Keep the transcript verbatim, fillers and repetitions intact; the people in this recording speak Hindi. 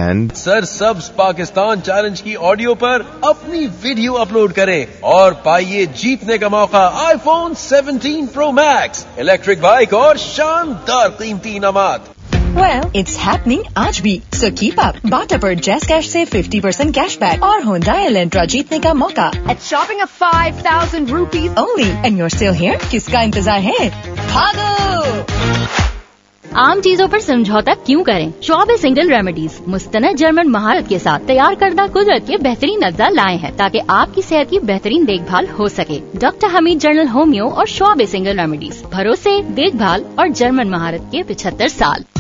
and sir subs Pakistan challenge की ऑडियो पर अपनी वीडियो अपलोड करें और पाइए जीतने का मौका iPhone seventeen pro max, electric bike और शानदार कीमती इनामात। Well, it's happening आज भी, so keep up. बाटा पर जैस कैश से फिफ्टी परसेंट कैशबैक और Hyundai Elantra जीतने का मौका at shopping of five thousand rupees only, and you're still here. किसका इंतजार है? भागो! आम चीजों पर समझौता क्यों करें? श्वाब सिंगल रेमेडीज मुस्तनद जर्मन महारत के साथ तैयार करदा कुदरत के बेहतरीन अज्जा लाए हैं ताकि आपकी सेहत की बेहतरीन देखभाल हो सके। डॉक्टर हमीद जनरल होमियो और श्वाब सिंगल रेमेडीज, भरोसे, देखभाल और जर्मन महारत के पिछहत्तर साल।